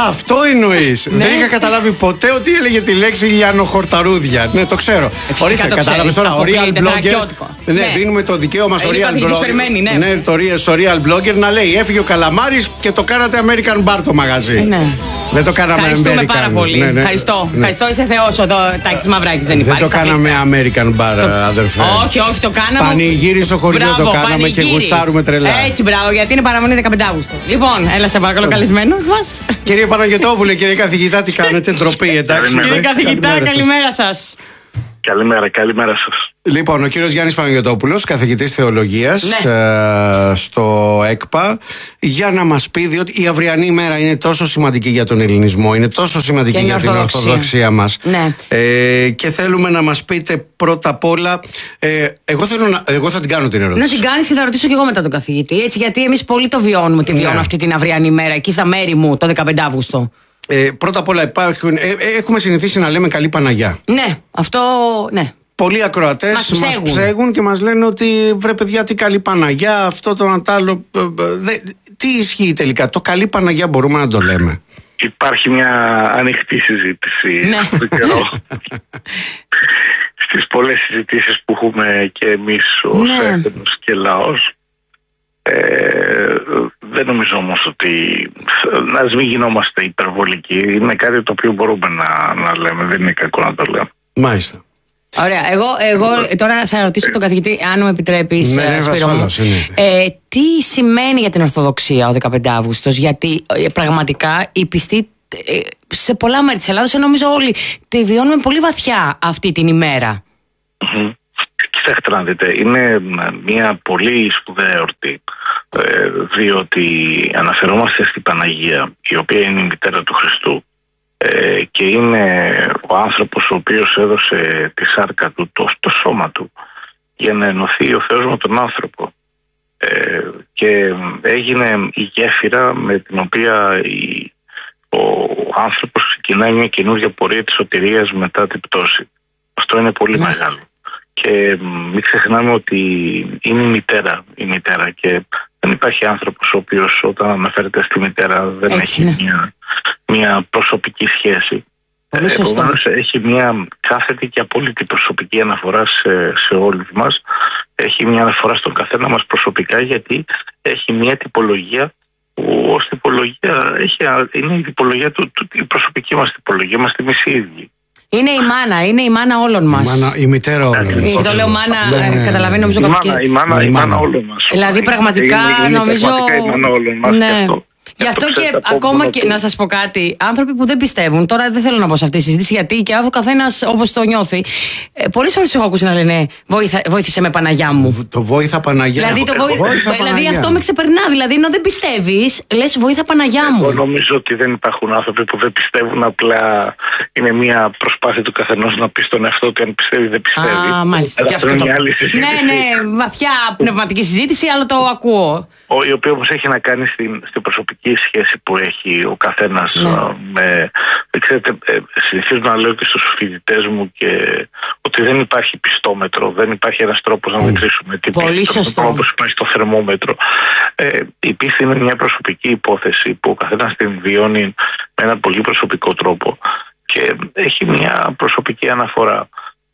αυτό εννοείς. Δεν είχα καταλάβει ποτέ ότι έλεγε τη λέξη λιανοχορταρούδια. Ναι, το ξέρω. Ορίστε, κατάλαβες τώρα. Ο real blogger. Ναι, δίνουμε το δικαίωμα στο real blogger. Ναι, στο real blogger να λέει έφυγε ο Καλαμάρης και το κάνατε American Bar το μαγαζί. Δεν το κάναμε American. Ευχαριστούμε πάρα πολύ. Ευχαριστώ, είσαι θεός εδώ. Τάκης Μαυράκης δεν υπάρχει. Δεν το κάναμε American Bar, αδερφέ. Όχι, το κάναμε. Πανηγύρι στο χωριό το κάναμε και γουστάρουμε τρελά. Έτσι, μπράβο, γιατί είναι παραμονή 15 Αύγουστο. Λοιπόν, έλα σε παρακαλώ, καλεσμένο μας. Κύριε Παναγιωτόπουλε, κύριε καθηγητά, τι κάνετε, ντροπή, εντάξει. Κύριε καθηγητά, καλημέρα σας. Καλημέρα σας. Λοιπόν, ο κύριος Γιάννης Παναγιωτόπουλος, καθηγητής θεολογίας στο ΕΚΠΑ, για να μας πει, διότι η αυριανή ημέρα είναι τόσο σημαντική για τον ελληνισμό, είναι τόσο σημαντική για την Ορθοδοξία μας. Ναι. Και θέλουμε να μας πείτε πρώτα απ' όλα. Εγώ θα την κάνω την ερώτηση. Να την κάνεις και θα ρωτήσω και εγώ μετά τον καθηγητή. Έτσι, γιατί εμείς πολύ το βιώνουμε και βιώνουμε αυτή την αυριανή ημέρα, εκεί στα μέρη μου, το 15 Αύγουστο. Πρώτα απ' όλα έχουμε συνηθίσει να λέμε καλή Παναγιά. Ναι, αυτό ναι. Πολλοί ακροατές μας ψέγουν και μας λένε ότι βρε παιδιά, τι καλή Παναγιά, αυτό το άλλο. Τι ισχύει τελικά, το καλή Παναγιά μπορούμε να το λέμε? Υπάρχει μια ανοιχτή συζήτηση στο καιρό. Στις πολλές συζητήσεις που έχουμε και εμείς ως έθνος και λαός. Δεν νομίζω όμως ότι ας μην γινόμαστε υπερβολικοί. Είναι κάτι το οποίο μπορούμε να λέμε, δεν είναι κακό να το λέμε. Μάλιστα. Ωραία, εγώ τώρα θα ρωτήσω τον καθηγητή, αν μου επιτρέπεις, Σπύρο μου, τι σημαίνει για την Ορθοδοξία ο 15 Αύγουστος, γιατί πραγματικά οι πιστοί σε πολλά μέρη της Ελλάδος, νομίζω όλοι τη βιώνουμε πολύ βαθιά αυτή την ημέρα. Κοιτάξτε να δείτε, είναι μια πολύ σπουδαία εορτή, διότι αναφερόμαστε στην Παναγία, η οποία είναι η μητέρα του Χριστού, και είναι ο άνθρωπος ο οποίος έδωσε τη σάρκα του, το σώμα του, για να ενωθεί ο Θεός με τον άνθρωπο, και έγινε η γέφυρα με την οποία ο άνθρωπος ξεκινάει μια καινούργια πορεία της σωτηρίας μετά την πτώση. Αυτό είναι πολύ μεγάλο. Και μην ξεχνάμε ότι είναι η μητέρα και δεν υπάρχει άνθρωπος ο οποίος όταν αναφέρεται στη μητέρα δεν έχει μια προσωπική σχέση. Επομένως έχει μια κάθετη και απόλυτη προσωπική αναφορά σε όλους μας. Έχει μια αναφορά στον καθένα μας προσωπικά, γιατί έχει μια τυπολογία που ως τυπολογία είναι η τυπολογία η προσωπική μας τυπολογία, είμαστε εμείς οι ίδιοι. Είναι η μάνα όλων μας. Η μητέρα όλων μας. Το λέω μάνα, καταλαβαίνει νομίζω η μάνα όλων μας. Δηλαδή πραγματικά νομίζω. Η μάνα όλων μας. Γι' αυτό και ακόμα και να σας πω κάτι, άνθρωποι που δεν πιστεύουν, τώρα δεν θέλω να πω σε αυτή τη συζήτηση, γιατί και ο καθένας όπως το νιώθει. Πολλές φορές έχω ακούσει να λένε βοήθησε με Παναγιά μου. Το βόηθα Παναγιά μου. Δηλαδή αυτό με ξεπερνά. Δηλαδή ενώ δεν πιστεύεις, λες βοήθα Παναγιά μου. Εγώ νομίζω ότι δεν υπάρχουν άνθρωποι που δεν πιστεύουν, απλά είναι μια προσπάθεια του καθενός να πει στον εαυτό ότι αν πιστεύει δεν πιστεύει. Μάλιστα. Και αυτό ναι, βαθιά πνευματική συζήτηση, αλλά το ακούω. Η οποία όμως έχει να κάνει στην προσωπική σχέση που έχει ο καθένας με. Ξέρετε, συνηθίζω να λέω και στους φοιτητές μου ότι δεν υπάρχει πιστόμετρο, δεν υπάρχει ένας τρόπος να μετρήσουμε την πίστη, όπως υπάρχει το θερμόμετρο. Η πίστη είναι μια προσωπική υπόθεση που ο καθένας την βιώνει με έναν πολύ προσωπικό τρόπο και έχει μια προσωπική αναφορά.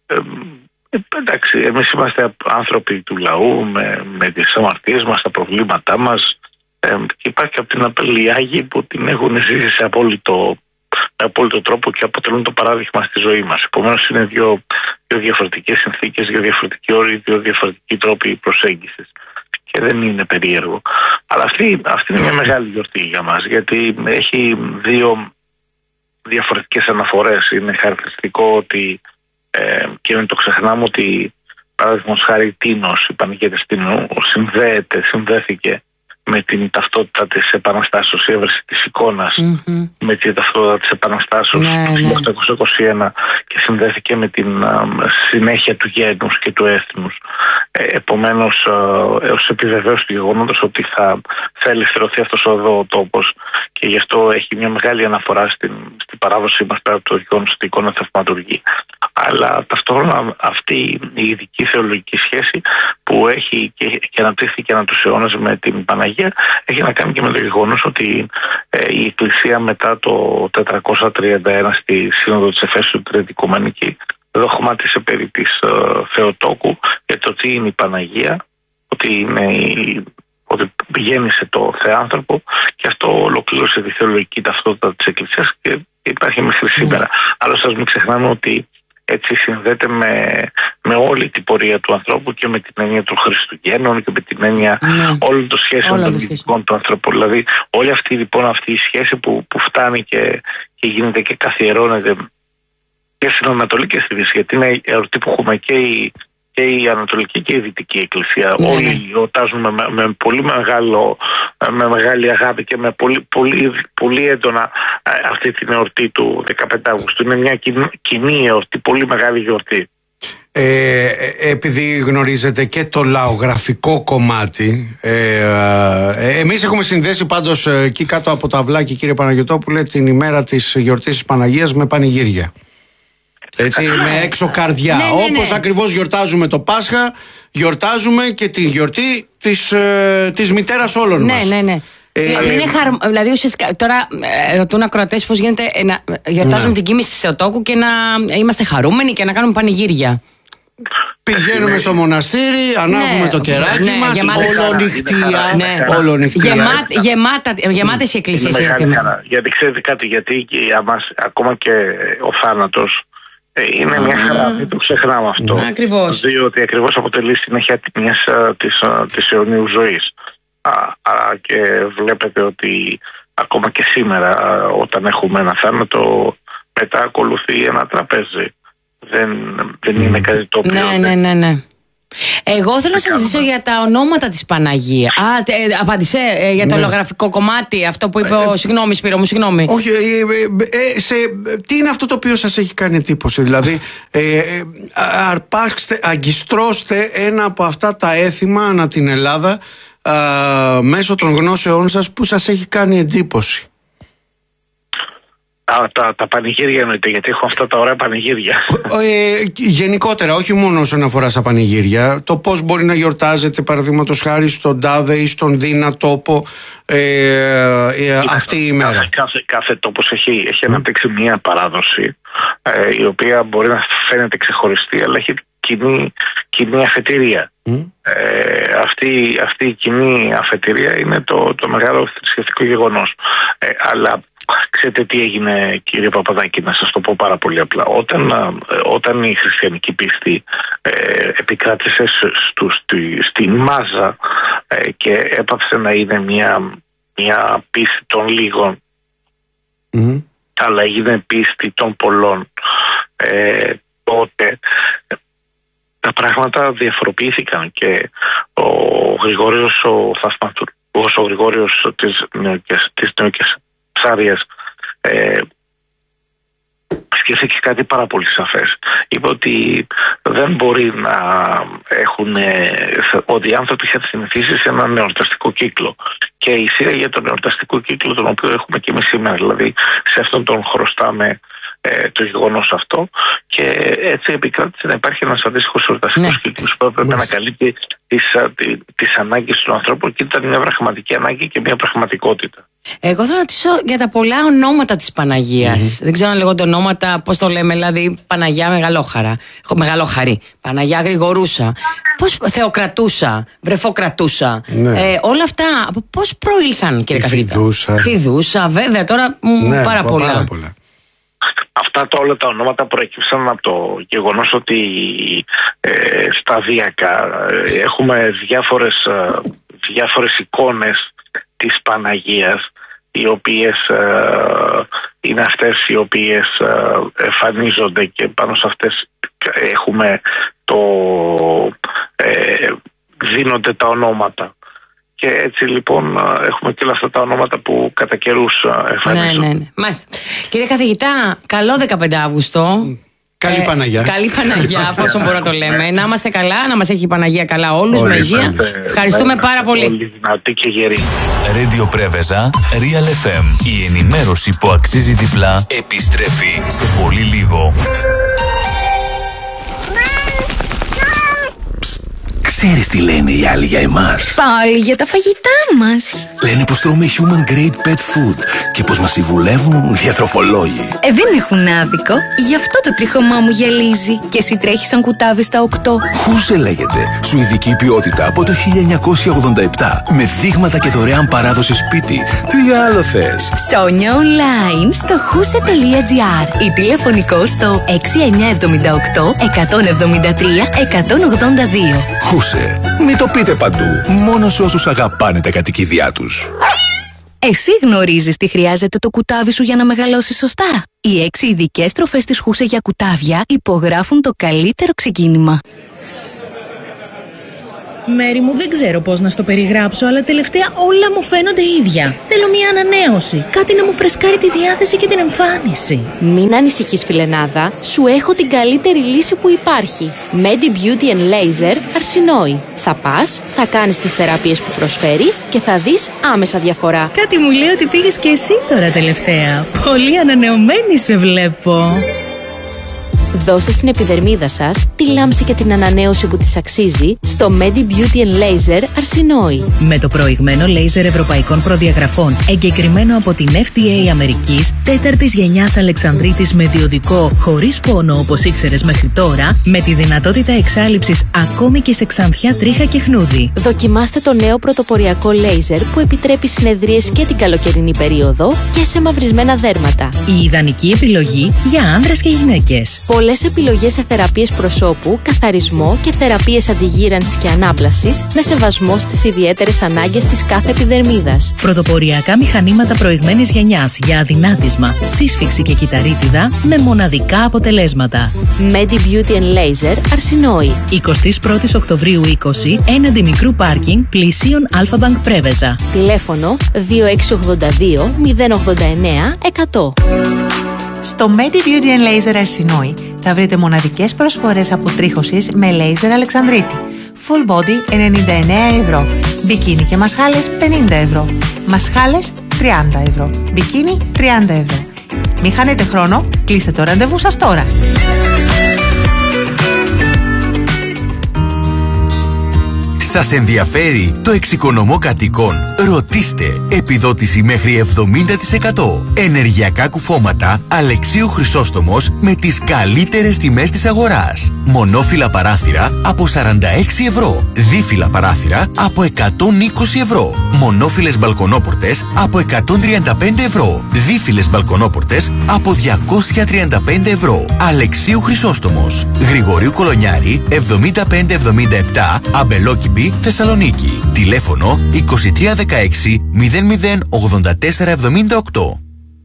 Εντάξει, εμείς είμαστε άνθρωποι του λαού με τις αμαρτίες μας, τα προβλήματά μας, και υπάρχει από την Απελιάγη που την έχουν ζήσει σε απόλυτο τρόπο και αποτελούν το παράδειγμα στη ζωή μας. Επομένως είναι δύο διαφορετικές συνθήκες, δύο διαφορετικοί όροι, δύο διαφορετικοί τρόποι προσέγγισης και δεν είναι περίεργο. Αλλά αυτή είναι μια μεγάλη γιορτή για μας, γιατί έχει δύο διαφορετικές αναφορές. Είναι χαρακτηριστικό ότι και μην το ξεχνάμε ότι παράδειγμος χάρη Τίνος, η Παναγία της Τίνου, συνδέθηκε με την ταυτότητα της Επαναστάσεως, η έβρεση της εικόνας με την ταυτότητα της Επαναστάσεως το 1821 και συνδέθηκε με την συνέχεια του γένους και του έθνους. Επομένως, ως επιβεβαίωση του γεγονότος ότι θα ελευθερωθεί αυτός ο τόπος, και γι' αυτό έχει μια μεγάλη αναφορά στην παράδοση μας πέρα από το γεγονός στην εικόνα θαυματουργή. Αλλά ταυτόχρονα αυτή η ειδική θεολογική σχέση που έχει και αναπτύχθηκε ανά τους αιώνες με την Παναγία έχει να κάνει και με το γεγονός ότι η Εκκλησία μετά το 431 στη Σύνοδο της Εφέσου Τρίτη Οικουμενική δογμάτισε περί της Θεοτόκου για το τι είναι η Παναγία, ότι γέννησε το Θεάνθρωπο, και αυτό ολοκλήρωσε τη θεολογική ταυτότητα της Εκκλησίας και υπάρχει μέχρι σήμερα. Άλλωστε, ας μην ξεχνάμε ότι έτσι συνδέεται με όλη την πορεία του ανθρώπου και με την έννοια των Χριστουγέννων και με την έννοια όλων των σχέσεων των ειδικών του ανθρώπου. Δηλαδή, όλη αυτή η σχέση που φτάνει και γίνεται και καθιερώνεται και στην Ανατολή και στη Δύση, γιατί είναι εορτή που έχουμε και η Ανατολική και η Δυτική Εκκλησία. Όλοι γιορτάζουν με πολύ με μεγάλη αγάπη και με πολύ έντονα αυτή την εορτή του 15 Αυγούστου. Είναι μια κοινή εορτή, πολύ μεγάλη γιορτή. Επειδή γνωρίζετε και το λαογραφικό κομμάτι, εμείς έχουμε συνδέσει πάντως εκεί κάτω από το αυλάκι, κύριε Παναγιωτόπουλε, την ημέρα της γιορτής της Παναγίας με πανηγύρια. Έτσι, με έξω καρδιά. Όπως ακριβώς γιορτάζουμε το Πάσχα, γιορτάζουμε και την γιορτή της μητέρας όλων μας. Ναι. Δηλαδή, ουσιαστικά, τώρα ρωτούν ακροατές πώς γίνεται να γιορτάζουμε την κοίμηση της Θεοτόκου και να είμαστε χαρούμενοι και να κάνουμε πανηγύρια. Πηγαίνουμε στο μοναστήρι, ανάβουμε το κεράκι μας, ολονυχτία. Γεμάτες οι εκκλησίες. Γιατί ξέρετε κάτι, γιατί για μας ακόμα και ο θάνατος είναι μια χαρά, μην το ξεχνάμε αυτό. Ακριβώς. Διότι ακριβώς αποτελεί συνέχεια της αιωνίου ζωής. Και βλέπετε ότι ακόμα και σήμερα, όταν έχουμε ένα θάνατο, μετά ακολουθεί ένα τραπέζι. Δεν είναι κάτι το οποίο... Ναι. Εγώ θέλω να σας ρωτήσω για τα ονόματα της Παναγία. Απάντησε για το λογραφικό κομμάτι, αυτό που είπε συγγνώμη Σπύρο μου, συγγνώμη. Όχι, τι είναι αυτό το οποίο σας έχει κάνει εντύπωση? Δηλαδή, αγκιστρώστε ένα από αυτά τα έθιμα ανά την Ελλάδα μέσω των γνώσεών σας που σας έχει κάνει εντύπωση. Τα πανηγύρια εννοείται, γιατί έχω αυτά τα ωραία πανηγύρια. Γενικότερα, όχι μόνο όσον αφορά στα πανηγύρια, το πώς μπορεί να γιορτάζεται, παραδείγματος χάρη, στον τάδε ή στον δίνα τόπο αυτή η ημέρα. Κάθε τόπος έχει αναπτύξει μια παράδοση, η οποία μπορεί να φαίνεται ξεχωριστή, αλλά έχει κοινή αφετηρία. Αυτή η κοινή αφετηρία είναι το μεγάλο θρησκευτικό γεγονός. Αλλά ξέρετε τι έγινε, κύριε Παπαδάκη, να σας το πω πάρα πολύ απλά. Όταν η χριστιανική πίστη επικράτησε στην μάζα και έπαψε να είναι μια πίστη των λίγων, αλλά έγινε πίστη των πολλών, τότε τα πράγματα διαφοροποιήθηκαν και ο Γρηγόριος ο Θαυματουργός, ο Γρηγόριος της Νεοκεσάριας, σκέφτηκε κάτι πάρα πολύ σαφές. Είπε ότι δεν μπορεί να έχουν, ότι οι άνθρωποι είχαν συνηθίσει σε έναν εορταστικό κύκλο και εισήγαγε τον εορταστικό κύκλο, τον οποίο έχουμε και εμείς σήμερα. Δηλαδή σε αυτόν τον χρωστάμε το γεγονός αυτό, και έτσι επικράτησε να υπάρχει ένας αντίστοιχος εορταστικός κύκλος που έπρεπε να καλύπτει τις ανάγκες του ανθρώπου, και ήταν μια πραγματική ανάγκη και μια πραγματικότητα. Εγώ θέλω να ρωτήσω για τα πολλά ονόματα της Παναγίας. Δεν ξέρω αν λέγονται ονόματα, πώς το λέμε, δηλαδή Παναγιά Μεγαλόχαρη, Παναγιά Γρηγορούσα, Θεοκρατούσα, Βρεφοκρατούσα. Όλα αυτά πώς προήλθαν, κύριε καθηγητά? Φιδούσα, βέβαια, τώρα πάρα πολλά. Αυτά όλα τα ονόματα προέκυψαν από το γεγονός ότι σταδιακά έχουμε διάφορες εικόνες της Παναγίας, οι οποίες είναι αυτές οι οποίες εμφανίζονται, και πάνω σε αυτές δίνονται τα ονόματα. Και έτσι λοιπόν έχουμε και όλα αυτά τα ονόματα που κατά καιρούς εμφανίζονται. Ναι. Μάλιστα. Κύριε καθηγητά, καλό 15 Αύγουστο. Καλή Παναγιά. Καλή Παναγιά, όσο μπορούμε να το λέμε. Να είμαστε καλά, να μας έχει η Παναγία καλά όλους, με υγεία. Ευχαριστούμε πάρα πολύ. Πολύ δυνατή και γερή. Radio Preveza, Real FM. Η ενημέρωση που αξίζει διπλά επιστρέφει σε πολύ λίγο. Ξέρεις τι λένε οι άλλοι για εμάς? Πάλι για τα φαγητά μας. Λένε πως τρώμε human grade pet food και πως μας συμβουλεύουν διατροφολόγοι. Δεν έχουν άδικο. Γι' αυτό το τρίχωμά μου γυαλίζει. Και εσύ τρέχεις σαν κουτάβι στα 8. Χούσε λέγεται. Σουηδική ποιότητα από το 1987. Με δείγματα και δωρεάν παράδοση σπίτι. Τι άλλο θες? Ψώνια online στο huse.gr ή τηλεφωνικό στο 6978 173 182. Χούσε. Μην το πείτε παντού. Μόνο σε όσους αγαπάνε τα κατοικίδια τους. Εσύ γνωρίζεις τι χρειάζεται το κουτάβι σου για να μεγαλώσει σωστά? Οι 6 ειδικές τροφές της Χούσε για κουτάβια υπογράφουν το καλύτερο ξεκίνημα. Μέρη μου, δεν ξέρω πώς να στο περιγράψω, αλλά τελευταία όλα μου φαίνονται ίδια. Θέλω μια ανανέωση. Κάτι να μου φρεσκάρει τη διάθεση και την εμφάνιση. Μην ανησυχείς, φιλενάδα. Σου έχω την καλύτερη λύση που υπάρχει. Medi Beauty and Laser Αρσινόη. Θα πας, θα κάνεις τις θεραπείες που προσφέρει και θα δεις άμεσα διαφορά. Κάτι μου λέει ότι πήγες και εσύ τώρα τελευταία. Πολύ ανανεωμένη σε βλέπω. Δώστε στην επιδερμίδα σας τη λάμψη και την ανανέωση που της αξίζει στο Medi Beauty and Laser Αρσινόη. Με το προηγμένο λέιζερ ευρωπαϊκών προδιαγραφών, εγκεκριμένο από την FDA Αμερικής, 4ης γενιάς Αλεξανδρίτης με διοδικό, χωρίς πόνο όπως ήξερες μέχρι τώρα, με τη δυνατότητα εξάλειψης ακόμη και σε ξανθιά, τρίχα και χνούδι. Δοκιμάστε το νέο πρωτοποριακό λέιζερ που επιτρέπει συνεδρίες και την καλοκαιρινή περίοδο και σε μαυρισμένα δέρματα. Η ιδανική επιλογή για άνδρες και γυναίκες. Πολλές επιλογές σε θεραπείες προσώπου, καθαρισμό και θεραπείες αντιγύρανσης και ανάπλασης με σεβασμό στις ιδιαίτερες ανάγκες της κάθε επιδερμίδας. Πρωτοποριακά μηχανήματα προηγμένης γενιάς για αδυνάτισμα, σύσφυξη και κυταρίτιδα με μοναδικά αποτελέσματα. Medi Beauty and Laser Αρσινόη. 21 Οκτωβρίου 20, έναντι μικρού πάρκινγκ πλησίων Αλφα-Bank Πρέβεζα. Τηλέφωνο 2682 089 100. Στο Medi Beauty and Laser Αρσινόη θα βρείτε μοναδικές προσφορές αποτρίχωσης με λέιζερ Αλεξανδρίτη. Full body 99 ευρώ. Μπικίνι και μασχάλες 50 ευρώ. Μασχάλες 30 ευρώ. Μπικίνι 30 ευρώ. Μην χάνετε χρόνο, κλείστε το ραντεβού σας τώρα. Σας ενδιαφέρει το εξοικονομώ κατοικών? Ρωτήστε. Επιδότηση μέχρι 70%. Ενεργειακά κουφώματα Αλεξίου Χρυσόστομος με τις καλύτερες τιμές της αγοράς. Μονόφυλλα παράθυρα από 46 ευρώ. Δίφυλλα παράθυρα από 120 ευρώ. Μονόφυλλες μπαλκονόπορτες από 135 ευρώ. Δίφυλλες μπαλκονόπορτες από 235 ευρώ. Αλεξίου Χρυσόστομος. Γρηγορίου Κολονιάρη 7577 Αμπελόκημπη Θεσσαλονίκη. Τηλέφωνο 2316 008478.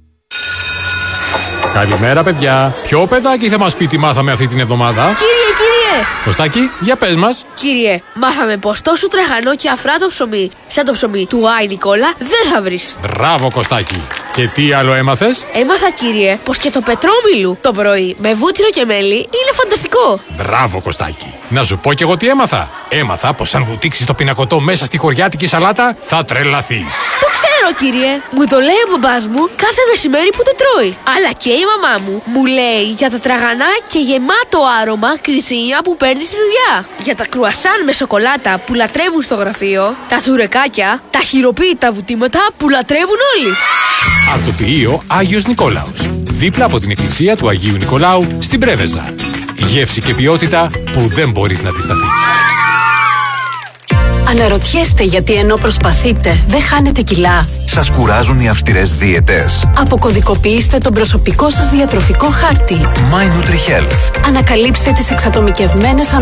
Καλημέρα, παιδιά. Ποιο παιδάκι θα μας πει τι μάθαμε αυτή την εβδομάδα? Κύριε! Κωστάκη, για πες μας. Κύριε, μάθαμε πως τόσο τραγανό και αφράτο ψωμί, σαν το ψωμί του Άι Νικόλα, δεν θα βρεις. Μπράβο, Κωστάκη. Και τι άλλο έμαθες? Έμαθα, κύριε, πως και το πετρόμιλου το πρωί με βούτυρο και μέλι είναι φανταστικό. Μπράβο, Κωστάκη. Να σου πω κι εγώ τι έμαθα. Έμαθα πως αν βουτήξεις το πινακωτό μέσα στη χωριάτικη σαλάτα, θα τρελαθείς. Το ξέρω, κύριε. Μου το λέει ο μπαμπάς μου κάθε μεσημέρι που το τρώει. Αλλά και η μαμά μου λέει για τα τραγανά και γεμάτο άρωμα κριτσίνια που παίρνει στη δουλειά. Για τα κρουασάν με σοκολάτα που λατρεύουν στο γραφείο. Τα τσουρεκάκια, τα χειροποίητα βουτήματα που λατρεύουν όλοι. Αρτοποιείο Άγιος Νικόλαος. Δίπλα από την εκκλησία του Αγίου Νικολάου στην Πρέβεζα. Γεύση και ποιότητα που δεν μπορείς να αντισταθείς. Αναρωτιέστε γιατί ενώ προσπαθείτε δεν χάνετε κιλά? Σας κουράζουν οι αυστηρές δίαιτες? Αποκωδικοποιήστε τον προσωπικό σας διατροφικό χάρτη. My NutriHealth. Ανακαλύψτε τις εξατομικευμένες